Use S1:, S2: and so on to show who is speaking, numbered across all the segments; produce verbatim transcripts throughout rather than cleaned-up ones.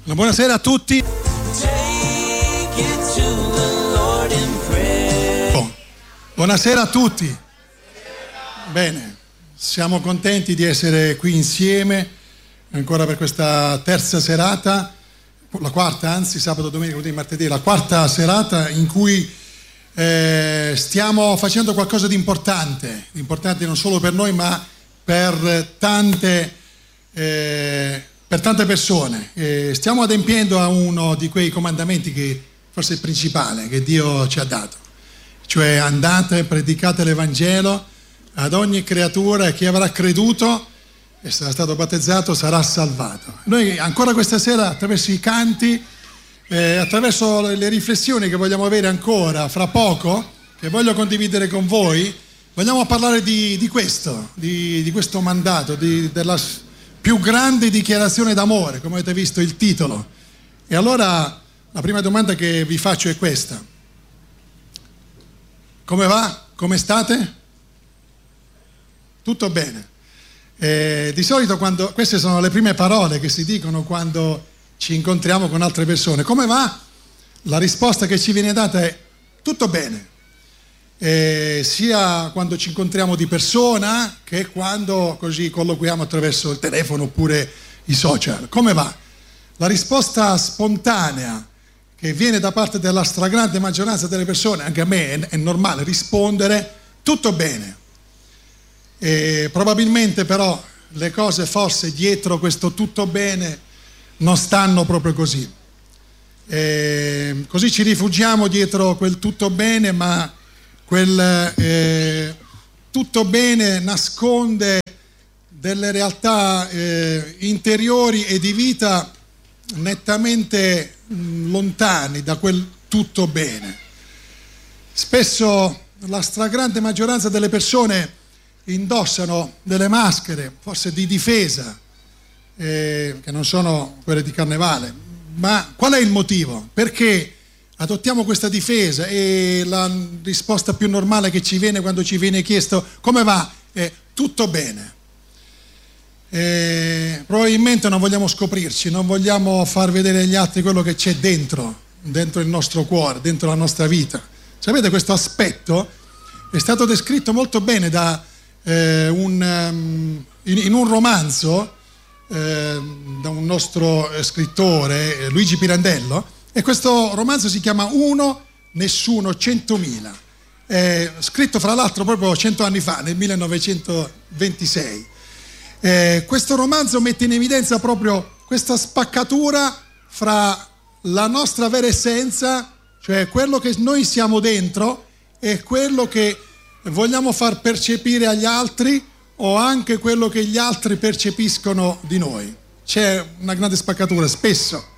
S1: Buonasera a tutti. Oh, buonasera a tutti. Bene, siamo contenti di essere qui insieme ancora per questa terza serata, la quarta anzi, sabato, domenica, lunedì, martedì, la quarta serata in cui eh, stiamo facendo qualcosa di importante, importante non solo per noi ma per tante eh, per tante persone. Eh, stiamo adempiendo a uno di quei comandamenti che forse è il principale che Dio ci ha dato, cioè andate, predicate l'Evangelo ad ogni creatura e chi avrà creduto e sarà stato battezzato sarà salvato. Noi ancora questa sera, attraverso i canti, eh, attraverso le riflessioni che vogliamo avere ancora fra poco, che voglio condividere con voi, vogliamo parlare di, di questo, di, di questo mandato, di, della più grande dichiarazione d'amore, come avete visto il titolo. E allora la prima domanda che vi faccio è questa: come va? Come state? Tutto bene? Eh, di solito quando, queste sono le prime parole che si dicono quando ci incontriamo con altre persone. Come va? La risposta che ci viene data è tutto bene. Eh, sia quando ci incontriamo di persona che quando così colloquiamo attraverso il telefono oppure i social. Come va? La risposta spontanea che viene da parte della stragrande maggioranza delle persone, anche a me è, è normale rispondere tutto bene. E probabilmente però le cose forse dietro questo tutto bene non stanno proprio così. E così ci rifugiamo dietro quel tutto bene, ma quel eh, tutto bene nasconde delle realtà eh, interiori e di vita nettamente mh, lontani da quel tutto bene. Spesso la stragrande maggioranza delle persone indossano delle maschere, forse di difesa, eh, che non sono quelle di carnevale. Ma qual è il motivo? Perché adottiamo questa difesa? E la risposta più normale che ci viene quando ci viene chiesto come va è tutto bene. E probabilmente non vogliamo scoprirci, non vogliamo far vedere agli altri quello che c'è dentro, dentro il nostro cuore, dentro la nostra vita. Sapete, questo aspetto è stato descritto molto bene da, eh, un, um, in, in un romanzo eh, da un nostro scrittore, Luigi Pirandello. E questo romanzo si chiama Uno, Nessuno, Centomila, è scritto fra l'altro proprio cento anni fa, nel millenovecentoventisei. Eh, questo romanzo mette in evidenza proprio questa spaccatura fra la nostra vera essenza, cioè quello che noi siamo dentro, e quello che vogliamo far percepire agli altri o anche quello che gli altri percepiscono di noi. C'è una grande spaccatura, spesso.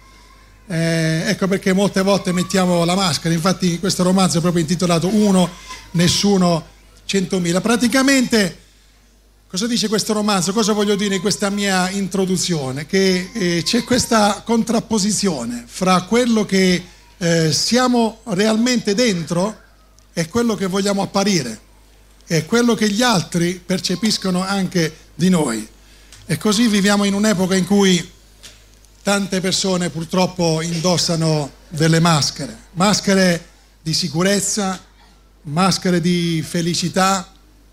S1: Eh, ecco perché molte volte mettiamo la maschera. Infatti questo romanzo è proprio intitolato Uno, Nessuno, Centomila. Praticamente cosa dice questo romanzo? Cosa voglio dire in questa mia introduzione? Che eh, c'è questa contrapposizione fra quello che eh, siamo realmente dentro e quello che vogliamo apparire e quello che gli altri percepiscono anche di noi. E così viviamo in un'epoca in cui tante persone purtroppo indossano delle maschere, maschere di sicurezza, maschere di felicità,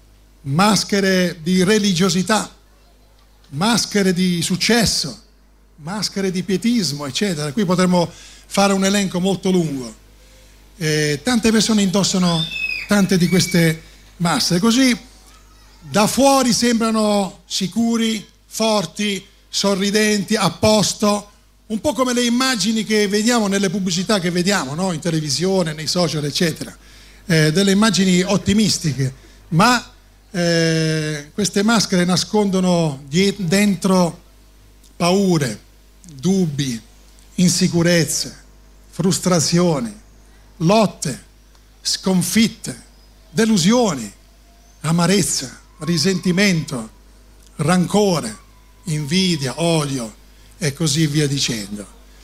S1: maschere di religiosità, maschere di successo, maschere di pietismo, eccetera. Qui potremmo fare un elenco molto lungo. E tante persone indossano tante di queste maschere, così da fuori sembrano sicuri, forti, sorridenti, a posto, un po' come le immagini che vediamo nelle pubblicità che vediamo, no? In televisione, nei social, eccetera, eh, delle immagini ottimistiche, ma eh, queste maschere nascondono diet- dentro paure, dubbi, insicurezze, frustrazioni, lotte, sconfitte, delusioni, amarezza, risentimento, rancore, invidia, odio e così via dicendo.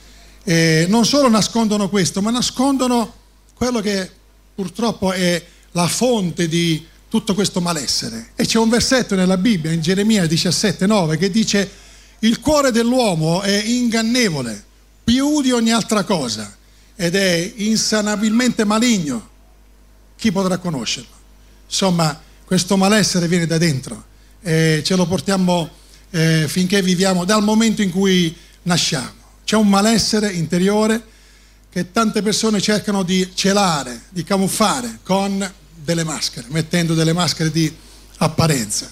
S1: E non solo nascondono questo, ma nascondono quello che purtroppo è la fonte di tutto questo malessere. E c'è un versetto nella Bibbia, in Geremia diciassette nove, che dice: il cuore dell'uomo è ingannevole più di ogni altra cosa ed è insanabilmente maligno. Chi potrà conoscerlo? Insomma, questo malessere viene da dentro e ce lo portiamo eh, finché viviamo, dal momento in cui nasciamo. C'è un malessere interiore che tante persone cercano di celare, di camuffare con delle maschere, mettendo delle maschere di apparenza.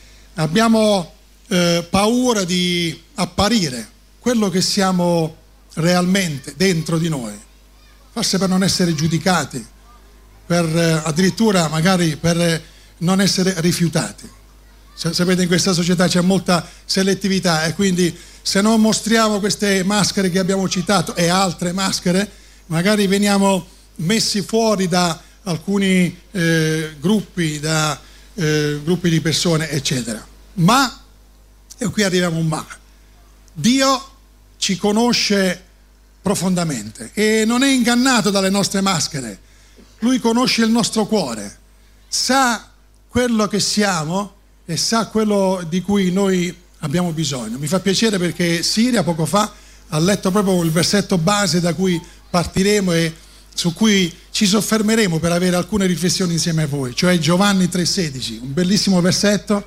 S1: Abbiamo eh, paura di apparire quello che siamo realmente dentro di noi, forse per non essere giudicati, per eh, addirittura magari per eh, non essere rifiutati. Sapete, in questa società c'è molta selettività e quindi se non mostriamo queste maschere che abbiamo citato e altre maschere, magari veniamo messi fuori da alcuni eh, gruppi, da eh, gruppi di persone, eccetera. Ma, e qui arriviamo a un ma, Dio ci conosce profondamente e non è ingannato dalle nostre maschere. Lui conosce il nostro cuore, sa quello che siamo e sa quello di cui noi abbiamo bisogno. Mi fa piacere perché Siria poco fa ha letto proprio il versetto base da cui partiremo e su cui ci soffermeremo per avere alcune riflessioni insieme a voi, cioè Giovanni tre sedici, un bellissimo versetto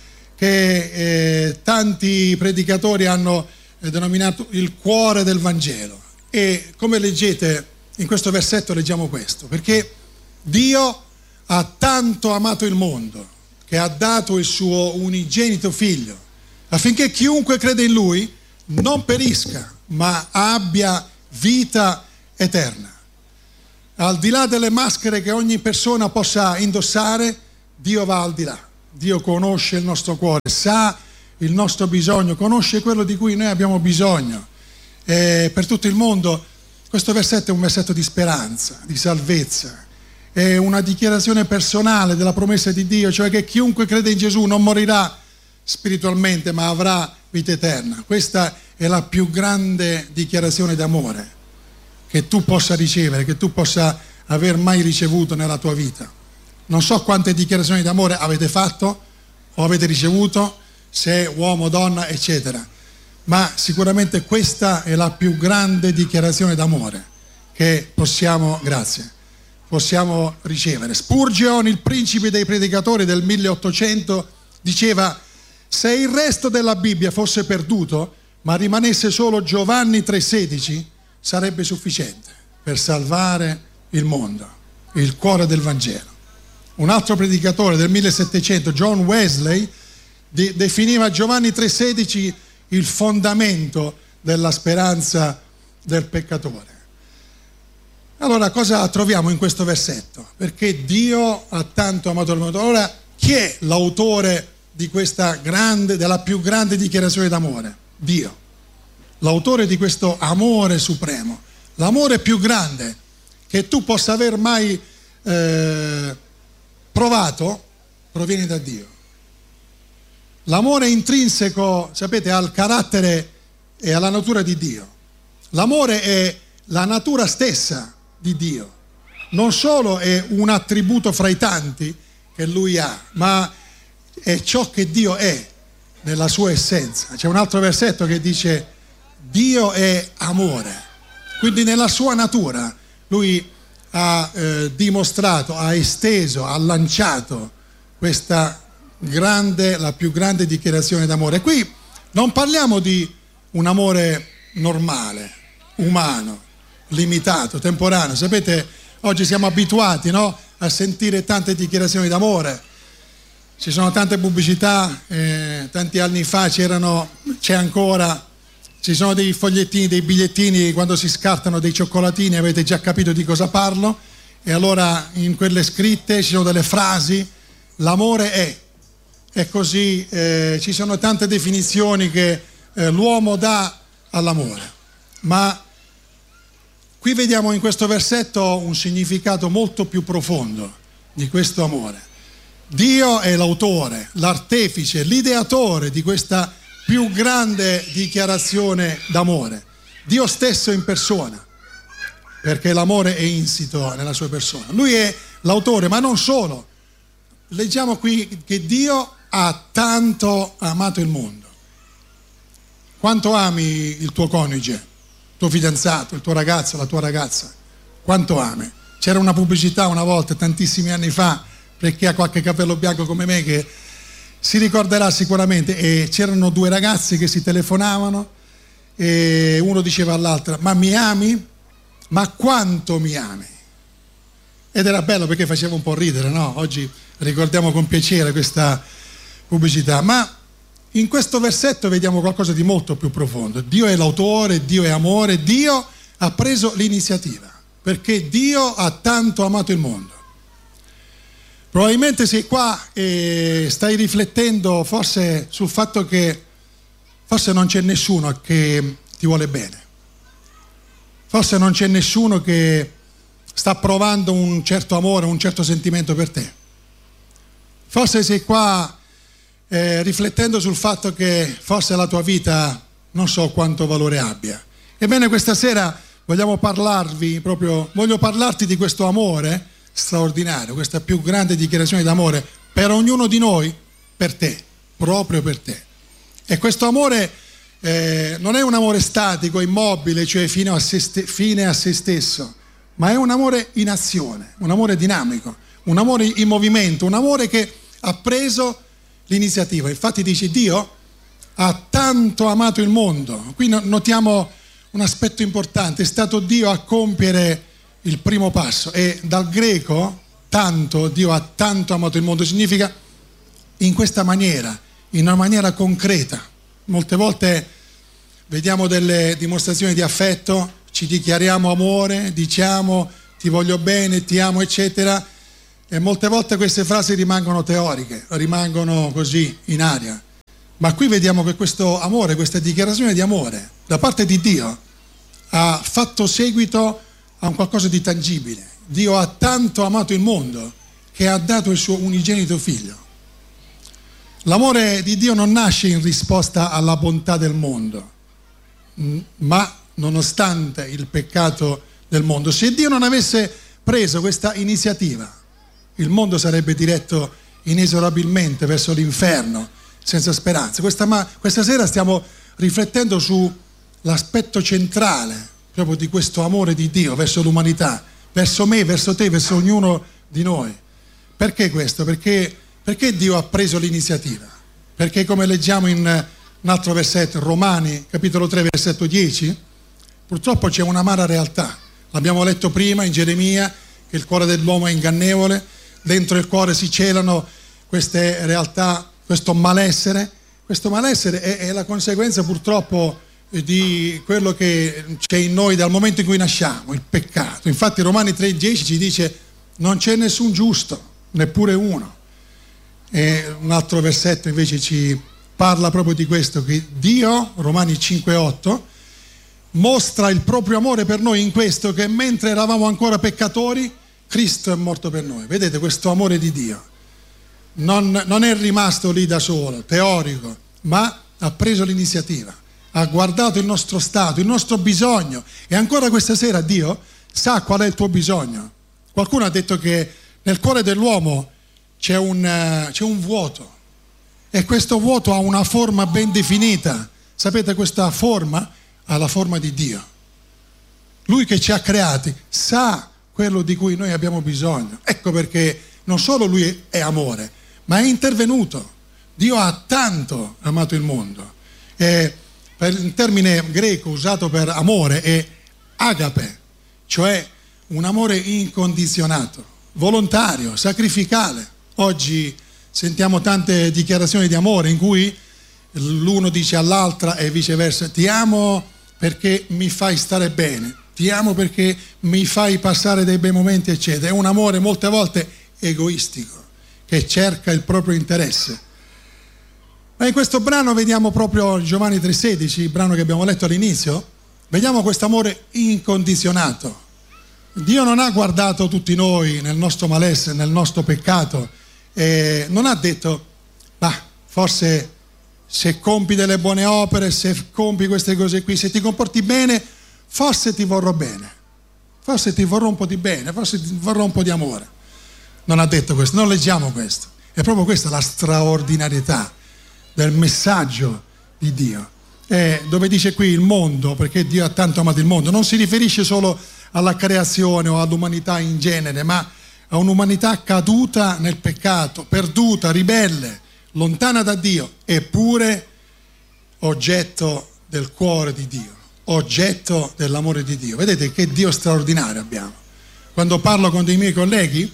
S1: che eh, tanti predicatori hanno eh, denominato il cuore del Vangelo. E come leggete in questo versetto leggiamo questo, perché Dio ha tanto amato il mondo che ha dato il suo unigenito figlio affinché chiunque crede in lui non perisca ma abbia vita eterna. Al di là delle maschere che ogni persona possa indossare, Dio va al di là. Dio conosce il nostro cuore, sa il nostro bisogno, conosce quello di cui noi abbiamo bisogno. E per tutto il mondo questo versetto è un versetto di speranza, di salvezza, è una dichiarazione personale della promessa di Dio, cioè che chiunque crede in Gesù non morirà spiritualmente ma avrà vita eterna. Questa è la più grande dichiarazione d'amore che tu possa ricevere, che tu possa aver mai ricevuto nella tua vita. Non so quante dichiarazioni d'amore avete fatto o avete ricevuto, se uomo, donna, eccetera, ma sicuramente questa è la più grande dichiarazione d'amore che possiamo, grazie, possiamo ricevere. Spurgeon, il principe dei predicatori del milleottocento, diceva: se il resto della Bibbia fosse perduto ma rimanesse solo Giovanni tre sedici, sarebbe sufficiente per salvare il mondo, il cuore del Vangelo. Un altro predicatore del millesettecento, John Wesley, de- definiva Giovanni tre sedici il fondamento della speranza del peccatore. Allora, cosa troviamo in questo versetto? Perché Dio ha tanto amato il mondo. Allora, chi è l'autore di questa grande, della più grande dichiarazione d'amore? Dio. L'autore di questo amore supremo, l'amore più grande che tu possa aver mai eh, provato, proviene da Dio. L'amore intrinseco, sapete, al carattere e alla natura di Dio. L'amore è la natura stessa di Dio. Non solo è un attributo fra i tanti che Lui ha, ma è ciò che Dio è nella sua essenza. C'è un altro versetto che dice: Dio è amore, quindi nella sua natura Lui ha eh, dimostrato, ha esteso, ha lanciato questa grande, la più grande dichiarazione d'amore. Qui non parliamo di un amore normale, umano, limitato, temporaneo. Sapete, oggi siamo abituati, no, a sentire tante dichiarazioni d'amore. Ci sono tante pubblicità, eh, tanti anni fa c'erano, c'è ancora, ci sono dei fogliettini, dei bigliettini, quando si scartano dei cioccolatini, avete già capito di cosa parlo, e allora in quelle scritte ci sono delle frasi: l'amore è, e così eh, ci sono tante definizioni che eh, l'uomo dà all'amore, ma qui vediamo in questo versetto un significato molto più profondo di questo amore. Dio è l'autore, l'artefice, l'ideatore di questa più grande dichiarazione d'amore. Dio stesso in persona, perché l'amore è insito nella sua persona. Lui è l'autore, ma non solo. Leggiamo qui che Dio ha tanto amato il mondo. Quanto ami il tuo coniuge? tuo fidanzato, il tuo ragazzo, la tua ragazza, quanto ami. C'era una pubblicità una volta, tantissimi anni fa, per chi ha qualche capello bianco come me che si ricorderà sicuramente, e c'erano due ragazzi che si telefonavano e uno diceva all'altra: ma mi ami? Ma quanto mi ami? Ed era bello perché faceva un po' ridere, no? Oggi ricordiamo con piacere questa pubblicità, ma in questo versetto vediamo qualcosa di molto più profondo. Dio è l'autore, Dio è amore, Dio ha preso l'iniziativa, perché Dio ha tanto amato il mondo. Probabilmente sei qua e stai riflettendo forse sul fatto che forse non c'è nessuno che ti vuole bene, forse non c'è nessuno che sta provando un certo amore, un certo sentimento per te. Forse sei qua eh, riflettendo sul fatto che forse la tua vita non so quanto valore abbia. Ebbene, questa sera vogliamo parlarvi proprio, voglio parlarti di questo amore straordinario, questa più grande dichiarazione d'amore per ognuno di noi, per te, proprio per te. E questo amore eh, non è un amore statico, immobile, cioè fine a se, st- fine a se stesso, ma è un amore in azione, un amore dinamico, un amore in movimento, un amore che ha preso l'iniziativa. Infatti dice: Dio ha tanto amato il mondo. Qui notiamo un aspetto importante: è stato Dio a compiere il primo passo, e dal greco tanto, Dio ha tanto amato il mondo, significa in questa maniera, in una maniera concreta. Molte volte vediamo delle dimostrazioni di affetto, ci dichiariamo amore, diciamo ti voglio bene, ti amo, eccetera, e molte volte queste frasi rimangono teoriche, rimangono così in aria. Ma qui vediamo che questo amore, questa dichiarazione di amore da parte di Dio ha fatto seguito a un qualcosa di tangibile. Dio ha tanto amato il mondo che ha dato il suo unigenito figlio. L'amore di Dio non nasce in risposta alla bontà del mondo, ma nonostante il peccato del mondo. Se Dio non avesse preso questa iniziativa, il mondo sarebbe diretto inesorabilmente verso l'inferno, senza speranza. Questa, ma, questa sera stiamo riflettendo sull'aspetto centrale proprio di questo amore di Dio verso l'umanità, verso me, verso te, verso ognuno di noi. Perché questo? Perché, perché Dio ha preso l'iniziativa? Perché, come leggiamo in un altro versetto, Romani capitolo tre versetto dieci, purtroppo c'è un'amara realtà. L'abbiamo letto prima in Geremia, che il cuore dell'uomo è ingannevole, dentro il cuore si celano queste realtà, questo malessere. Questo malessere è, è la conseguenza purtroppo di quello che c'è in noi dal momento in cui nasciamo, il peccato. Infatti Romani tre dieci ci dice: non c'è nessun giusto, neppure uno. E un altro versetto invece ci parla proprio di questo, che Dio, Romani cinque otto, mostra il proprio amore per noi in questo, che mentre eravamo ancora peccatori Cristo è morto per noi. Vedete, questo amore di Dio non, non è rimasto lì da solo, teorico, ma ha preso l'iniziativa, ha guardato il nostro stato, il nostro bisogno, e ancora questa sera Dio sa qual è il tuo bisogno. Qualcuno ha detto che nel cuore dell'uomo c'è un, c'è un vuoto, e questo vuoto ha una forma ben definita. Sapete, questa forma ha la forma di Dio. Lui che ci ha creati sa quello di cui noi abbiamo bisogno. Ecco perché non solo Lui è amore, ma è intervenuto. Dio ha tanto amato il mondo. E per il termine greco usato per amore è agape, cioè un amore incondizionato, volontario, sacrificale. Oggi sentiamo tante dichiarazioni di amore in cui l'uno dice all'altra e viceversa: ti amo perché mi fai stare bene, ti amo perché mi fai passare dei bei momenti, eccetera. È un amore molte volte egoistico, che cerca il proprio interesse. Ma in questo brano vediamo proprio Giovanni tre sedici, il brano che abbiamo letto all'inizio, vediamo questo amore incondizionato. Dio non ha guardato tutti noi nel nostro malessere, nel nostro peccato, e non ha detto: ma forse se compi delle buone opere, se compi queste cose qui, se ti comporti bene, forse ti vorrò bene, forse ti vorrò un po' di bene, forse ti vorrò un po' di amore. Non ha detto questo, non leggiamo questo. È proprio questa la straordinarietà del messaggio di Dio. è dove dice qui il mondo, perché Dio ha tanto amato il mondo, non si riferisce solo alla creazione o all'umanità in genere, ma a un'umanità caduta nel peccato, perduta, ribelle, lontana da Dio, eppure oggetto del cuore di Dio, oggetto dell'amore di Dio. Vedete che Dio straordinario abbiamo. Quando parlo con dei miei colleghi,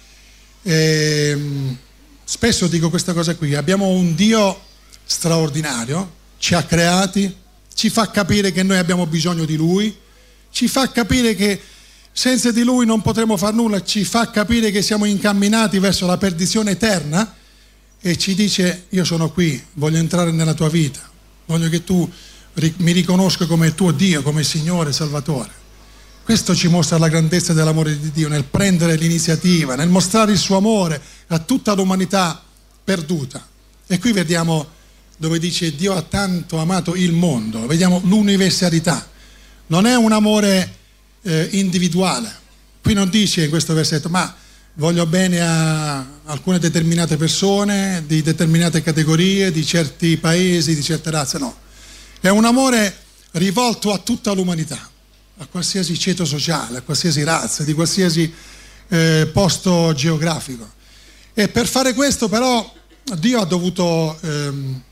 S1: ehm, spesso dico questa cosa qui: abbiamo un Dio straordinario, ci ha creati, ci fa capire che noi abbiamo bisogno di Lui, ci fa capire che senza di Lui non potremo far nulla, ci fa capire che siamo incamminati verso la perdizione eterna e ci dice: io sono qui, voglio entrare nella tua vita, voglio che tu mi riconosca come tuo Dio, come Signore, Salvatore. Questo ci mostra la grandezza dell'amore di Dio, nel prendere l'iniziativa, nel mostrare il suo amore a tutta l'umanità perduta. E qui vediamo dove dice Dio ha tanto amato il mondo, vediamo l'universalità. Non è un amore eh, individuale. Qui non dice in questo versetto: ma voglio bene a alcune determinate persone, di determinate categorie, di certi paesi, di certe razze. No, è un amore rivolto a tutta l'umanità, a qualsiasi ceto sociale, a qualsiasi razza, di qualsiasi eh, posto geografico. E per fare questo però Dio ha dovuto ehm,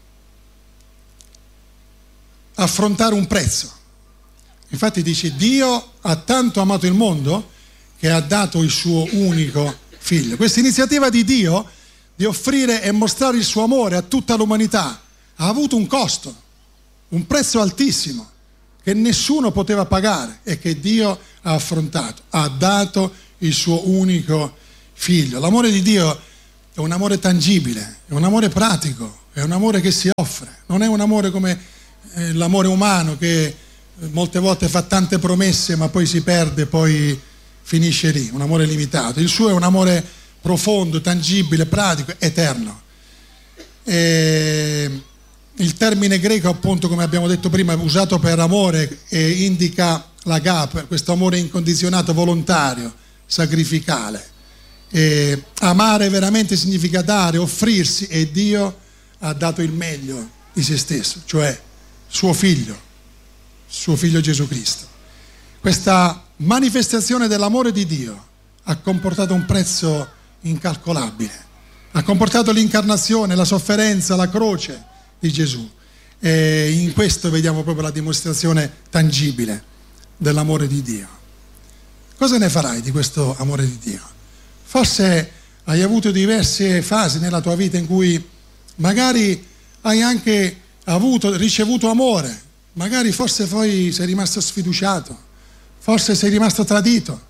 S1: affrontare un prezzo. Infatti dice: Dio ha tanto amato il mondo che ha dato il suo unico figlio. Questa iniziativa di Dio di offrire e mostrare il suo amore a tutta l'umanità ha avuto un costo, un prezzo altissimo che nessuno poteva pagare e che Dio ha affrontato. Ha dato il suo unico figlio. L'amore di Dio è un amore tangibile, è un amore pratico, è un amore che si offre. Non è un amore come eh, l'amore umano che molte volte fa tante promesse ma poi si perde, poi finisce lì, un amore limitato. Il suo è un amore profondo, tangibile, pratico, eterno. E il termine greco, appunto, come abbiamo detto prima, è usato per amore e indica l'agape, questo amore incondizionato, volontario, sacrificale. E amare veramente significa dare, offrirsi, e Dio ha dato il meglio di se stesso, cioè suo figlio, suo figlio Gesù Cristo. Questa manifestazione dell'amore di Dio ha comportato un prezzo incalcolabile, ha comportato l'incarnazione, la sofferenza, la croce di Gesù, e in questo vediamo proprio la dimostrazione tangibile dell'amore di Dio. Cosa ne farai di questo amore di Dio? Forse hai avuto diverse fasi nella tua vita in cui magari hai anche avuto, ricevuto amore, magari forse poi sei rimasto sfiduciato, forse sei rimasto tradito.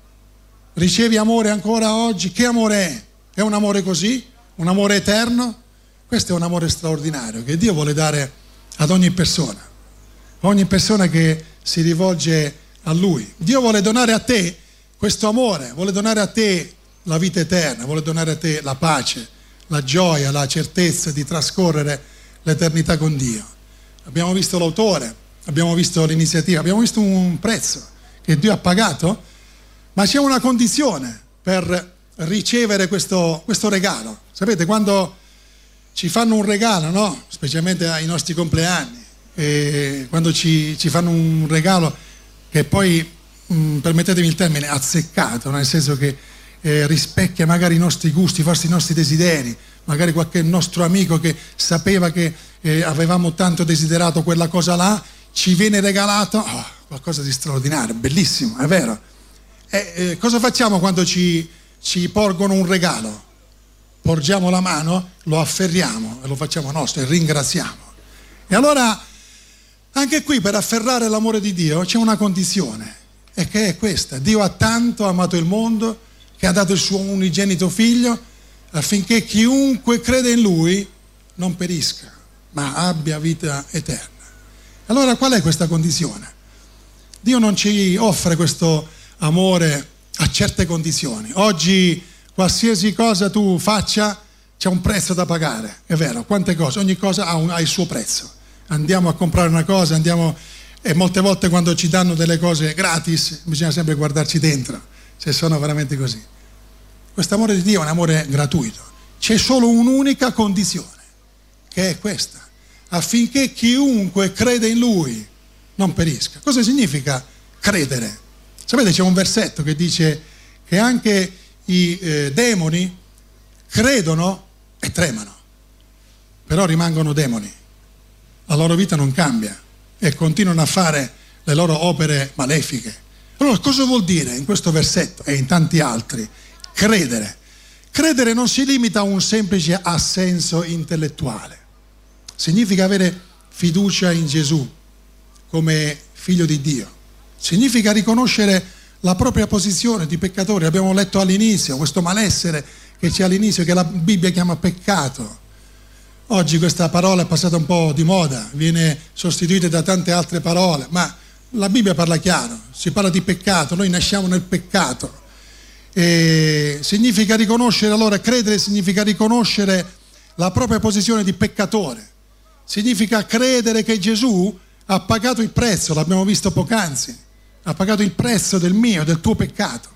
S1: Ricevi amore ancora oggi? Che amore è? È un amore così? Un amore eterno? Questo è un amore straordinario che Dio vuole dare ad ogni persona, ogni persona che si rivolge a Lui. Dio vuole donare a te questo amore, vuole donare a te la vita eterna, vuole donare a te la pace, la gioia, la certezza di trascorrere l'eternità con Dio. Abbiamo visto l'autore, abbiamo visto l'iniziativa, abbiamo visto un prezzo che Dio ha pagato, ma c'è una condizione per ricevere questo, questo regalo. Sapete, quando ci fanno un regalo, no? Specialmente ai nostri compleanni, e quando ci, ci fanno un regalo che poi, mh, permettetemi il termine, azzeccato, nel senso che eh, rispecchia magari i nostri gusti, forse i nostri desideri, magari qualche nostro amico che sapeva che eh, avevamo tanto desiderato quella cosa là, ci viene regalato, oh, qualcosa di straordinario, bellissimo, è vero. E eh, cosa facciamo quando ci, ci porgono un regalo? Porgiamo la mano, lo afferriamo e lo facciamo nostro e ringraziamo. E allora anche qui, per afferrare l'amore di Dio c'è una condizione, e che è questa: Dio ha tanto amato il mondo che ha dato il suo unigenito figlio affinché chiunque crede in Lui non perisca ma abbia vita eterna. Allora qual è questa condizione? Dio non ci offre questo amore a certe condizioni. Oggi qualsiasi cosa tu faccia c'è un prezzo da pagare, è vero, quante cose, ogni cosa ha, un, ha il suo prezzo. Andiamo a comprare una cosa, andiamo, e molte volte quando ci danno delle cose gratis bisogna sempre guardarci dentro se sono veramente così. Questo amore di Dio è un amore gratuito. C'è solo un'unica condizione, che è questa: affinché chiunque crede in Lui non perisca. Cosa significa credere? Sapete, c'è un versetto che dice che anche i eh, demoni credono e tremano, però rimangono demoni. La loro vita non cambia e continuano a fare le loro opere malefiche. Allora, cosa vuol dire in questo versetto e in tanti altri credere? Credere non si limita a un semplice assenso intellettuale. Significa avere fiducia in Gesù come figlio di Dio. Significa riconoscere la propria posizione di peccatore. Abbiamo letto all'inizio questo malessere che c'è all'inizio, che la Bibbia chiama peccato. Oggi questa parola è passata un po' di moda, viene sostituita da tante altre parole, ma la Bibbia parla chiaro, si parla di peccato, noi nasciamo nel peccato. E significa riconoscere, allora credere significa riconoscere la propria posizione di peccatore. Significa credere che Gesù ha pagato il prezzo, l'abbiamo visto poc'anzi, ha pagato il prezzo del mio, del tuo peccato.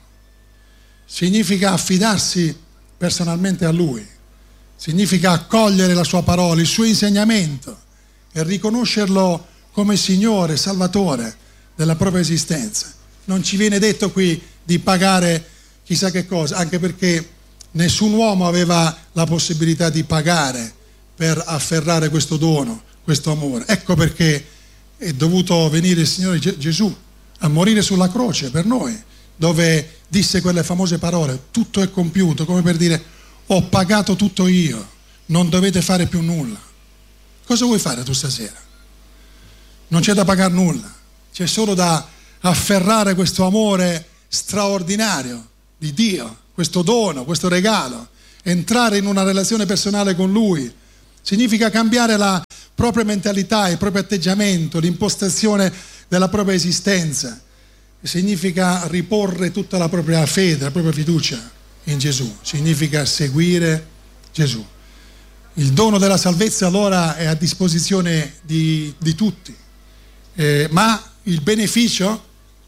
S1: Significa affidarsi personalmente a Lui, significa accogliere la sua parola, il suo insegnamento e riconoscerlo come Signore, Salvatore della propria esistenza. Non ci viene detto qui di pagare chissà che cosa, anche perché nessun uomo aveva la possibilità di pagare per afferrare questo dono, questo amore. Ecco perché è dovuto venire il Signore Gesù a morire sulla croce per noi, dove disse quelle famose parole: tutto è compiuto, come per dire: ho pagato tutto io, non dovete fare più nulla. Cosa vuoi fare tu stasera? Non c'è da pagare nulla, c'è solo da afferrare questo amore straordinario di Dio, questo dono, questo regalo, entrare in una relazione personale con Lui. Significa cambiare la propria mentalità, il proprio atteggiamento, l'impostazione della propria esistenza. Significa riporre tutta la propria fede, la propria fiducia in Gesù. Significa seguire Gesù. Il dono della salvezza allora è a disposizione di, di tutti, eh, ma il beneficio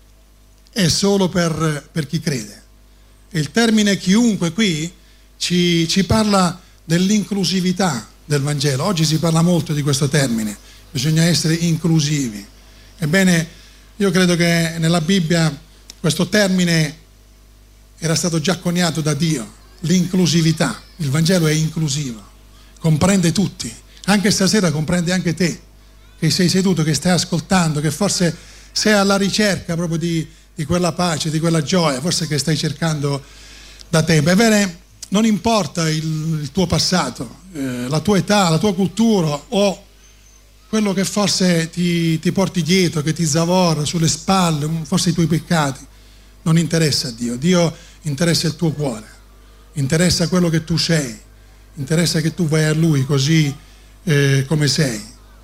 S1: è solo per, per chi crede. Il termine chiunque qui ci, ci parla dell'inclusività del Vangelo. Oggi si parla molto di questo termine, bisogna essere inclusivi. Ebbene, io credo che nella Bibbia questo termine era stato già coniato da Dio, l'inclusività. Il Vangelo è inclusivo, comprende tutti, anche stasera comprende anche te, che sei seduto, che stai ascoltando, che forse sei alla ricerca proprio di, di quella pace, di quella gioia, forse che stai cercando da tempo. Ebbene, non importa il, il tuo passato, eh, la tua età, la tua cultura o quello che forse ti, ti porti dietro, che ti zavorra sulle spalle, forse i tuoi peccati, non interessa a Dio. Dio interessa il tuo cuore, interessa quello che tu sei, interessa che tu vai a Lui così eh, come sei.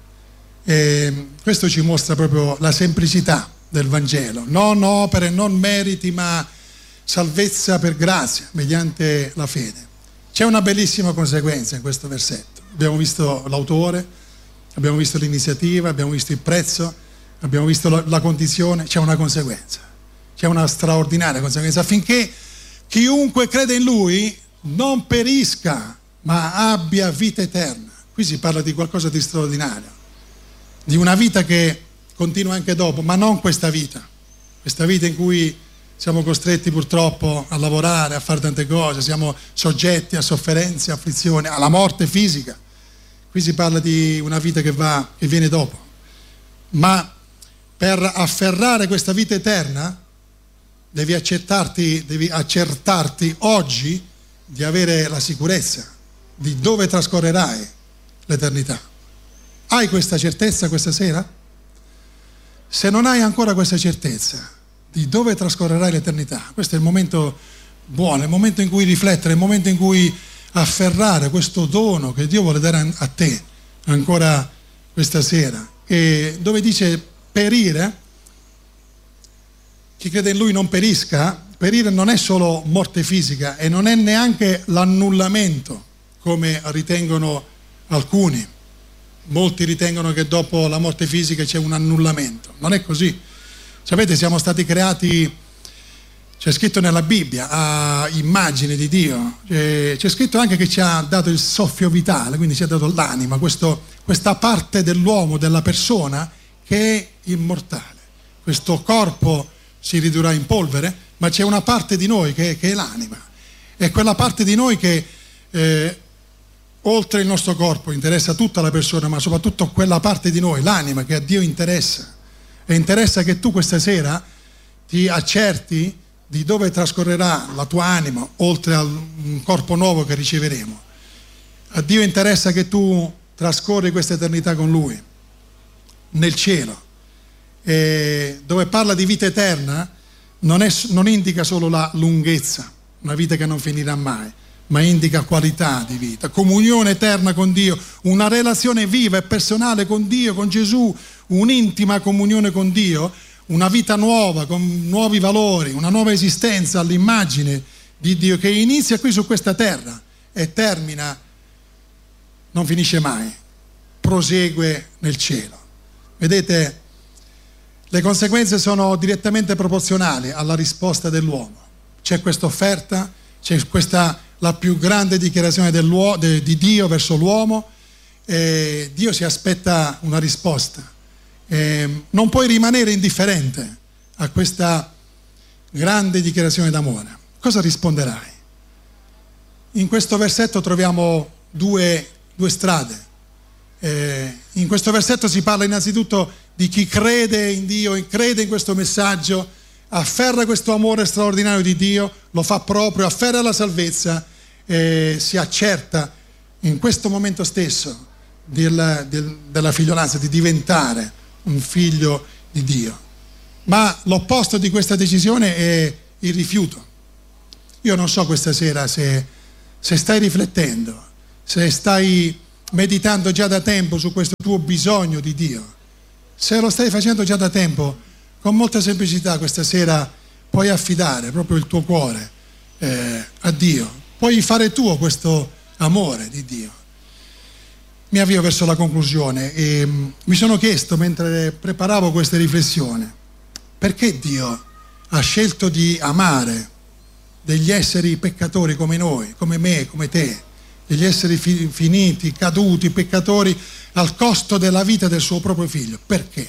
S1: E questo ci mostra proprio la semplicità del Vangelo, non opere, non meriti, ma salvezza per grazia, mediante la fede. C'è una bellissima conseguenza in questo versetto. Abbiamo visto l'autore, abbiamo visto l'iniziativa, abbiamo visto il prezzo, abbiamo visto la, la condizione. C'è una conseguenza, c'è una straordinaria conseguenza, affinché chiunque crede in Lui non perisca, ma abbia vita eterna. Qui si parla di qualcosa di straordinario, di una vita che continua anche dopo, ma non questa vita, questa vita in cui siamo costretti purtroppo a lavorare, a fare tante cose, siamo soggetti a sofferenze, afflizioni, alla morte fisica. Qui si parla di una vita che va, che viene dopo. Ma per afferrare questa vita eterna devi accertarti, devi accertarti oggi di avere la sicurezza di dove trascorrerai l'eternità. Hai questa certezza questa sera? Se non hai ancora questa certezza di dove trascorrerai l'eternità, questo è il momento buono, è il momento in cui riflettere, è il momento in cui afferrare questo dono che Dio vuole dare a te ancora questa sera. E dove dice perire, chi crede in Lui non perisca, perire non è solo morte fisica e non è neanche l'annullamento come ritengono alcuni. Molti ritengono che dopo la morte fisica c'è un annullamento. Non è così. Sapete, siamo stati creati, c'è scritto nella Bibbia, a immagine di Dio. C'è scritto anche che ci ha dato il soffio vitale, quindi ci ha dato l'anima, questo questa parte dell'uomo, della persona che è immortale. Questo corpo si ridurrà in polvere, ma c'è una parte di noi che, che è l'anima. È quella parte di noi che eh, oltre il nostro corpo interessa tutta la persona, ma soprattutto quella parte di noi, l'anima, che a Dio interessa. E interessa che tu questa sera ti accerti di dove trascorrerà la tua anima, oltre a un corpo nuovo che riceveremo. A Dio interessa che tu trascorri questa eternità con Lui, nel cielo. E dove parla di vita eterna non, è, non indica solo la lunghezza, una vita che non finirà mai, ma indica qualità di vita, comunione eterna con Dio, una relazione viva e personale con Dio, con Gesù, un'intima comunione con Dio, una vita nuova, con nuovi valori, una nuova esistenza all'immagine di Dio che inizia qui su questa terra e termina, non finisce mai, prosegue nel cielo. Vedete, le conseguenze sono direttamente proporzionali alla risposta dell'uomo. C'è questa offerta, c'è questa la più grande dichiarazione de, di Dio verso l'uomo, e Dio si aspetta una risposta. E non puoi rimanere indifferente a questa grande dichiarazione d'amore. Cosa risponderai? In questo versetto troviamo due, due strade. Eh, in questo versetto si parla innanzitutto di chi crede in Dio e crede in questo messaggio, afferra questo amore straordinario di Dio, lo fa proprio, afferra la salvezza e si accerta in questo momento stesso del, del, della figliolanza, di diventare un figlio di Dio. Ma l'opposto di questa decisione è il rifiuto. Io non so questa sera se, se stai riflettendo, se stai meditando già da tempo su questo tuo bisogno di Dio. Se lo stai facendo già da tempo, con molta semplicità questa sera puoi affidare proprio il tuo cuore eh, a Dio. Puoi fare tuo questo amore di Dio. Mi avvio verso la conclusione e mh, mi sono chiesto mentre preparavo questa riflessione, perché Dio ha scelto di amare degli esseri peccatori come noi, come me, come te, degli esseri fi- finiti, caduti, peccatori, al costo della vita del suo proprio figlio. Perché?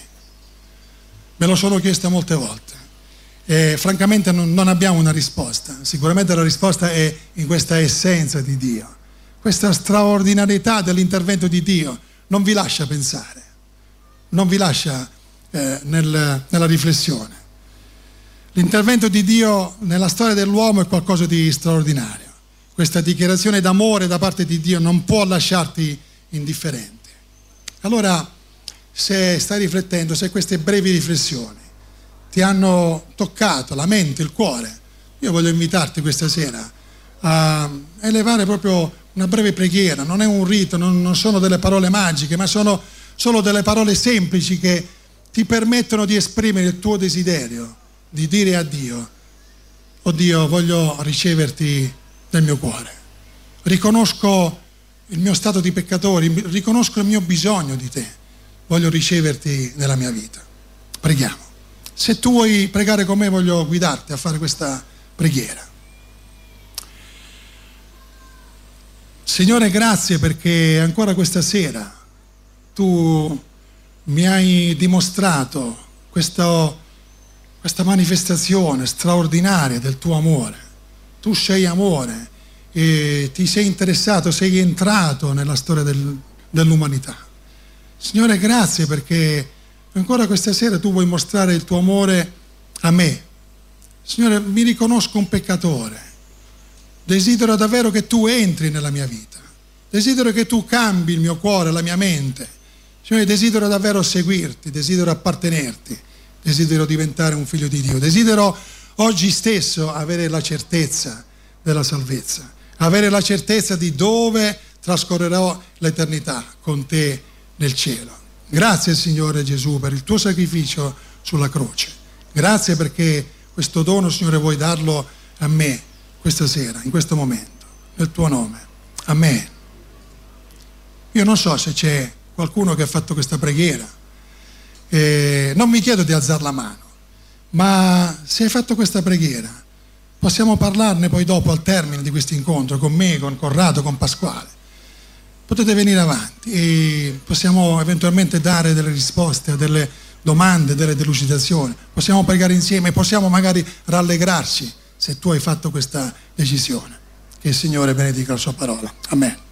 S1: Me lo sono chiesto molte volte e francamente non, non abbiamo una risposta. Sicuramente la risposta è in questa essenza di Dio. Questa straordinarietà dell'intervento di Dio non vi lascia pensare, non vi lascia eh, nel, nella riflessione. L'intervento di Dio nella storia dell'uomo è qualcosa di straordinario. Questa dichiarazione d'amore da parte di Dio non può lasciarti indifferente. Allora, se stai riflettendo, se queste brevi riflessioni ti hanno toccato la mente, il cuore, io voglio invitarti questa sera a elevare proprio una breve preghiera. Non è un rito, non, non sono delle parole magiche, ma sono solo delle parole semplici che ti permettono di esprimere il tuo desiderio, di dire a Dio: oh Dio, voglio riceverti nel mio cuore. Riconosco il mio stato di peccatore, riconosco il mio bisogno di te. Voglio riceverti nella mia vita. Preghiamo. Se tu vuoi pregare con me, voglio guidarti a fare questa preghiera. Signore, grazie perché ancora questa sera tu mi hai dimostrato questo, questa manifestazione straordinaria del tuo amore. Tu sei amore e ti sei interessato, sei entrato nella storia del, dell'umanità. Signore, grazie perché ancora questa sera tu vuoi mostrare il tuo amore a me. Signore, mi riconosco un peccatore. Desidero davvero che tu entri nella mia vita. Desidero che tu cambi il mio cuore, la mia mente. Signore, desidero davvero seguirti, desidero appartenerti, desidero diventare un figlio di Dio. Desidero oggi stesso avere la certezza della salvezza, avere la certezza di dove trascorrerò l'eternità con te nel cielo. Grazie, Signore Gesù, per il tuo sacrificio sulla croce. Grazie perché questo dono, Signore, vuoi darlo a me questa sera, in questo momento, nel tuo nome. Amen. Io non so se c'è qualcuno che ha fatto questa preghiera. Eh, non mi chiedo di alzare la mano, ma se hai fatto questa preghiera, possiamo parlarne poi dopo al termine di questo incontro, con me, con Corrado, con Pasquale. potete venire avanti e possiamo eventualmente dare delle risposte a delle domande, delle delucidazioni. Possiamo pregare insieme, possiamo magari rallegrarci se tu hai fatto questa decisione. Che il Signore benedica la sua parola. Amen.